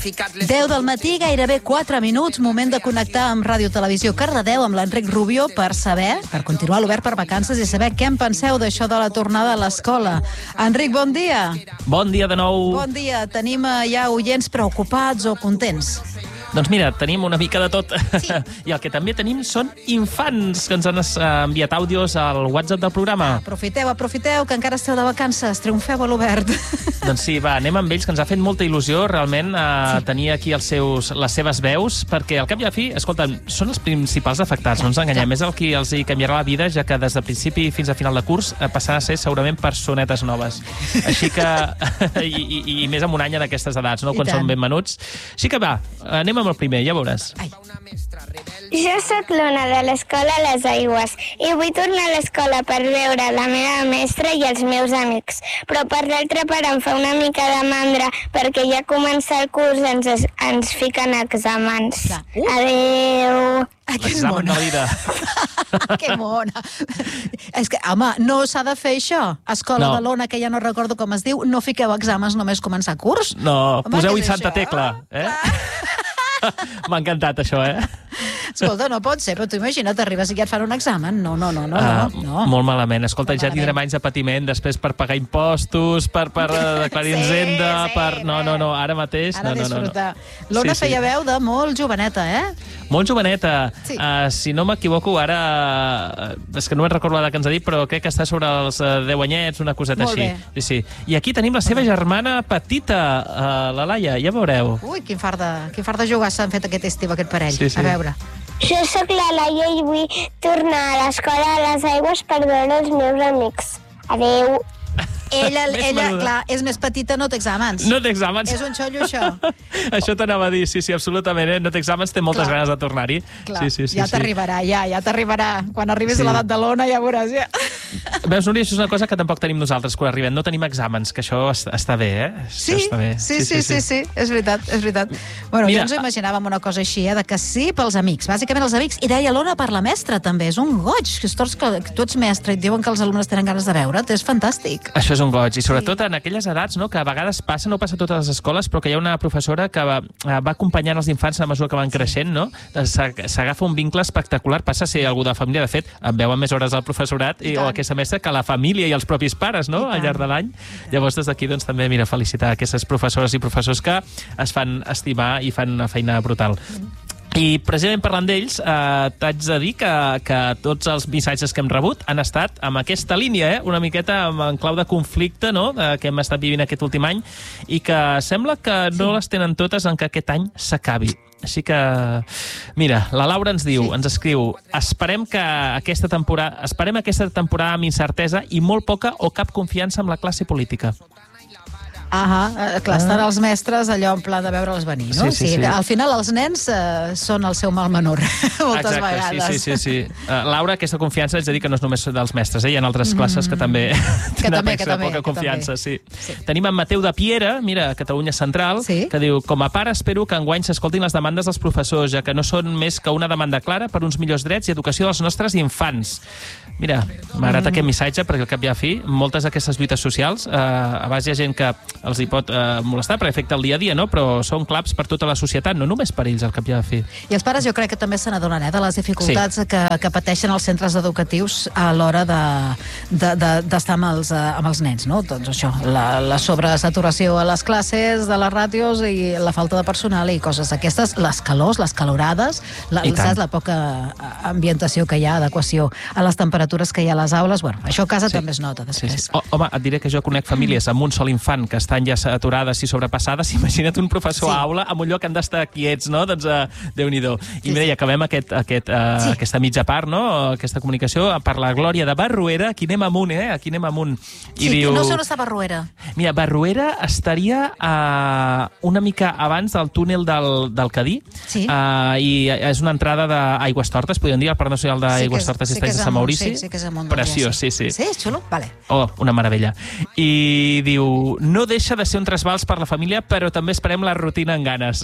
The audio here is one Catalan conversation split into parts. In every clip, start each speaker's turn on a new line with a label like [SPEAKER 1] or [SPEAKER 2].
[SPEAKER 1] 10 del matí, gairebé 4 minuts, moment de connectar amb Ràdio Televisió Cardedeu amb l'Enric Rubio per continuar l'Obert per Vacances i saber què en penseu d'això de la tornada a l'escola. Enric, bon dia.
[SPEAKER 2] Bon dia de nou.
[SPEAKER 1] Bon dia. Tenim ja oients preocupats o contents?
[SPEAKER 2] Doncs mira, tenim una mica de tot. Sí. I el que també tenim són infants que ens han enviat àudios al WhatsApp del programa.
[SPEAKER 1] Aprofiteu, que encara esteu de vacances. Triomfeu a l'Obert.
[SPEAKER 2] Doncs sí, va, anem amb ells, que ens ha fet molta il·lusió realment tenir aquí les seves veus, perquè al cap i a la fi, escolta, són els principals afectats, no ens enganyem. És el qui els hi canviarà la vida, ja que des de principi fins a final de curs passarà a ser segurament personetes noves. Així que... I més amb un any en aquestes edats, no? Quan són ben menuts. Així que va, anem amb el primer, ja veuràs.
[SPEAKER 3] Jo sóc l'Ona de l'Escola Les Aigües i vull tornar a l'escola per veure la meva mestra i els meus amics. Però per l'altra part em fa una mica de mandra perquè ja comença el curs i ens fiquen exàmens. Adéu.
[SPEAKER 2] L'examen de la vida.
[SPEAKER 1] Que mona. És que, home, no s'ha de fer això. Escola de l'Ona, que ja no recordo com es diu, no fiqueu exàmens només començar curs.
[SPEAKER 2] No, poseu-hi Santa Tecla. M'ha encantat això,
[SPEAKER 1] Escolta, no pot ser, però tu imagina't, arribes i ja et fan un examen. No.
[SPEAKER 2] Molt malament. Escolta, ja tindrem anys de patiment després per pagar impostos, per declarar Hisenda, per... No, ara mateix...
[SPEAKER 1] Ara disfrutar. L'Ona feia veu de molt joveneta,
[SPEAKER 2] Molt joveneta. Si no m'equivoco, ara... És que no me'n recordo l'edat que ens ha dit, però crec que està sobre els 10 anyets, una coseta així. Sí. I aquí tenim la seva germana petita, la Laia, ja veureu.
[SPEAKER 1] Ui, quin fart de jugar s'han fet aquest estiu, aquest parell. A veure.
[SPEAKER 3] Jo sóc la Laia i vull tornar a l'Escola de les Aigües per veure els meus amics. Adéu.
[SPEAKER 1] Ella, clar, és més petita, no té exàmens.
[SPEAKER 2] No té exàmens.
[SPEAKER 1] És un xollo, això.
[SPEAKER 2] Això t'anava a dir, sí, absolutament. No té exàmens, té moltes ganes de tornar-hi.
[SPEAKER 1] Ja t'arribarà, ja t'arribarà. Quan arribis a l'edat de l'Ona ja veuràs, ja.
[SPEAKER 2] Veus, Núria, això és una cosa que tampoc tenim nosaltres quan arribem. No tenim exàmens, que això està bé,
[SPEAKER 1] Sí, és veritat. Bueno, jo ens imaginàvem una cosa així, de que sí pels amics, bàsicament els amics, i deia l'Ona per la mestra, també. És un goig, que tu ets mestre i et diuen que els alumnes tenen ganes de veure't. És fantàstic.
[SPEAKER 2] Això és un goig, i sobretot en aquelles edats, que a vegades passa, no passa a totes les escoles, però que hi ha una professora que va acompanyant els infants a mesura que van creixent, no? S'agafa un vincle espectacular, passa a ser algú de família, de fet, en veuen més hores al professorat o aquesta mestra que la família i els propis pares, no?, al llarg de l'any. Llavors, des d'aquí, doncs, també, mira, felicitar aquestes professores i professors que es fan estimar i fan una feina brutal. I precisament parlant d'ells, t'haig de dir que tots els missatges que hem rebut han estat amb aquesta línia, una miqueta en clau de conflicte, no?, que hem estat vivint aquest últim any, i que sembla que no les tenen totes en que aquest any s'acabi. Així que, mira, la Laura ens diu, ens escriu: esperem aquesta temporada amb incertesa i molt poca o cap confiança amb la classe política.
[SPEAKER 1] Clar, estan els mestres allò en pla de veure'ls venir, no?
[SPEAKER 2] Sí.
[SPEAKER 1] Al final els nens són el seu mal menor, moltes vegades.
[SPEAKER 2] Sí. Laura, aquesta confiança, haig de dir que no és només dels mestres, hi ha altres classes que també tenen poca confiança. Tenim en Mateu de Piera, mira, Catalunya Central, que diu: com a pare espero que enguany s'escoltin les demandes dels professors, ja que no són més que una demanda clara per uns millors drets i educació dels nostres infants. Mira, m'ha agradat aquest missatge, perquè al cap i a la fi, moltes d'aquestes lluites socials, a vegades hi ha gent que els hi pot molestar perquè afecta el dia a dia, no? Però són claps per tota la societat, no només per ells, al cap i a la fi.
[SPEAKER 1] I els pares jo crec que també se n'adonen de les dificultats que pateixen els centres educatius a l'hora d'estar amb els nens, no? Doncs això, la sobresaturació a les classes, de les ràtios i la falta de personal i coses aquestes, les calors, les calorades, la poca ambientació que hi ha, adequació a les temperatures que hi ha a les aules. Bueno, això a casa també es nota després.
[SPEAKER 2] Home, et diré que jo conec famílies amb un sol infant que estan ja saturades i sobrepassades. Imagina't un professor a aula amb un lloc que han d'estar quiets, no? Doncs Déu-n'hi-do. I mira, i acabem aquesta mitja part, no? Aquesta comunicació per la Glòria de Barruera. Aquí anem amunt, Aquí anem amunt.
[SPEAKER 1] No sé on està Barruera.
[SPEAKER 2] Mira, Barruera estaria una mica abans del túnel del Cadí. I és una entrada d'Aigües Tortes, podríem dir, el Parc Nacional d'Aigües Tortes i Estanys de Sant Maurici.
[SPEAKER 1] Sí, que és amunt.
[SPEAKER 2] Preciós, sí.
[SPEAKER 1] Sí, és xulo? Vale.
[SPEAKER 2] Oh, una meravella. I diu: no deixa de ser un trasbals per la família, però també esperem la rutina amb ganes.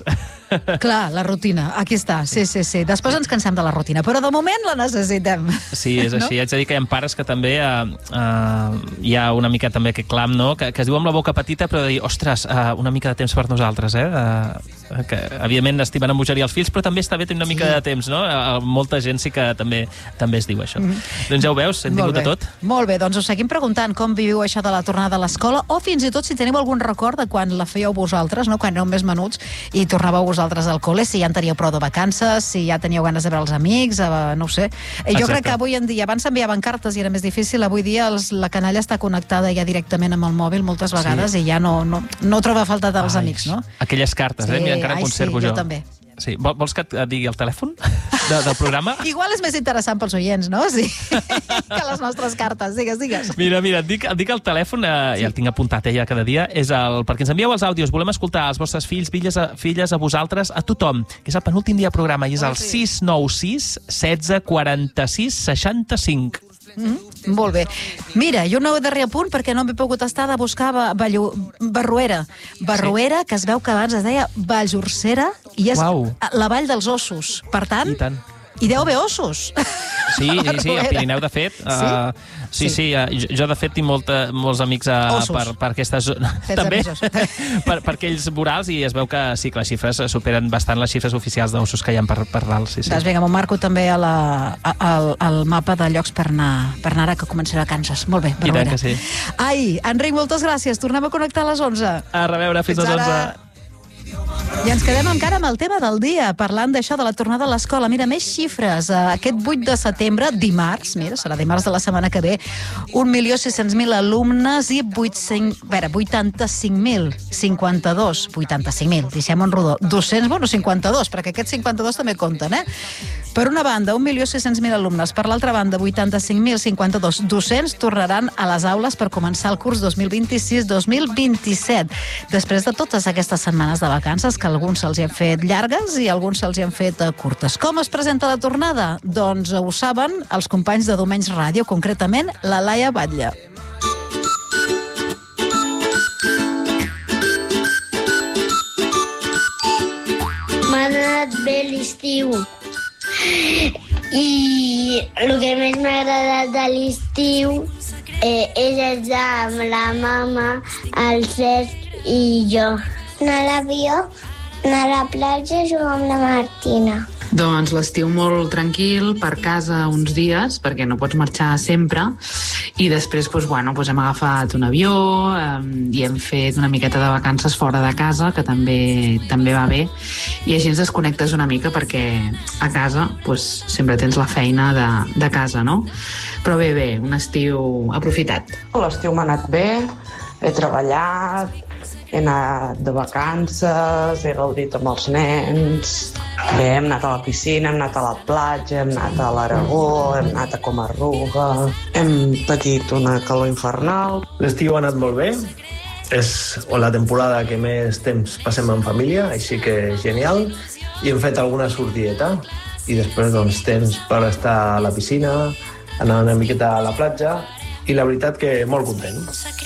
[SPEAKER 1] Clar, la rutina, aquí està, sí. Després ens cansem de la rutina, però de moment la necessitem.
[SPEAKER 2] Sí, és així. Haig de dir que hi ha pares que també hi ha una mica també aquest clam, no? Que es diu amb la boca petita, però de dir, ostres, una mica de temps per nosaltres, que evidentment estimen amb bogeria els fills, però també està bé tenir una mica de temps, no? Molta gent sí que també es diu això. Doncs ja ho veus, hem tingut de tot.
[SPEAKER 1] Molt bé, doncs us seguim preguntant com viviu això de la tornada a l'escola, o fins i tot si teniu algun record de quan la fèieu vosaltres, no? Quan éreu més menuts i tornàveu vosaltres al col·le, si ja en teníeu prou de vacances, si ja teníeu ganes de veure els amics, no ho sé. Jo crec que avui en dia, abans s'enviaven cartes i era més difícil, avui dia la canalla està connectada ja directament amb el mòbil moltes vegades i ja no troba falta dels amics, no?
[SPEAKER 2] Aquelles cartes, mira, encara en conservo jo.
[SPEAKER 1] Jo també.
[SPEAKER 2] Sí. Vols que et digui el telèfon del programa?
[SPEAKER 1] Igual és més interessant pels oients, no? Sí. Que les nostres cartes. Digues.
[SPEAKER 2] Mira, et dic el telèfon, ja el tinc apuntat ja cada dia, és perquè ens envieu els àudios, volem escoltar els vostres fills, filles, a vosaltres, a tothom, que és el penúltim dia de programa, i és el 696 16 46 65.
[SPEAKER 1] Molt bé. Mira, jo no darrer apunt perquè no m'he pogut estar de buscar Barruera. Barruera, que es veu que abans es deia Valljorcera i és la vall dels ossos. Per tant, hi deu haver ossos.
[SPEAKER 2] Sí, al Pirineu, de fet. Sí, jo de fet tinc molts amics per aquesta zona. També per aquells vorals, i es veu que sí, que les xifres superen bastant les xifres oficials d'ossos que hi ha per dalt.
[SPEAKER 1] Doncs vinga, m'ho marco també al mapa de llocs per anar ara que començarà vacances. Molt bé, Barruera.
[SPEAKER 2] I tant que sí.
[SPEAKER 1] Ai, Enric, moltes gràcies. Tornem a connectar a les 11.
[SPEAKER 2] A reveure, fins les 11.
[SPEAKER 1] I ens quedem encara amb el tema del dia, parlant d'això de la tornada a l'escola. Mira, més xifres. Aquest 8 de setembre, dimarts, mira, serà dimarts de la setmana que ve, 1.600.000 alumnes i 85.052, 85.000, deixem en rodó, 52, perquè aquests 52 també compten, Per una banda, 1.600.000 alumnes, per l'altra banda, 85.052 docents tornaran a les aules per començar el curs 2026-2027. Després de totes aquestes setmanes de vacances, que alguns se'ls hi han fet llargues i alguns se'ls hi han fet curtes. Com es presenta la tornada? Doncs ho saben els companys de Domenys Ràdio, concretament la Laia Batlle.
[SPEAKER 3] M'ha anat bé l'estiu. I el que més m'ha agradat de l'estiu és estar amb la mama, el Cesc i jo. Anar a l'avió, anar a la platja i jugar amb la Martina.
[SPEAKER 4] Doncs l'estiu molt tranquil, per casa uns dies, perquè no pots marxar sempre, i després hem agafat un avió i hem fet una miqueta de vacances fora de casa, que també va bé, i així ens desconnectes una mica, perquè a casa sempre tens la feina de casa, no? Però bé, un estiu aprofitat.
[SPEAKER 5] L'estiu m'ha anat bé, he treballat, he anat de vacances, he gaudit amb els nens. Bé, hem anat a la piscina, hem anat a la platja, hem anat a l'Aragó, hem anat a Comarruga, hem patit una calor infernal.
[SPEAKER 6] L'estiu ha anat molt bé, és la temporada que més temps passem en família, així que genial, i hem fet alguna sortideta, i després temps per estar a la piscina, anar una miqueta a la platja, i la veritat que molt content.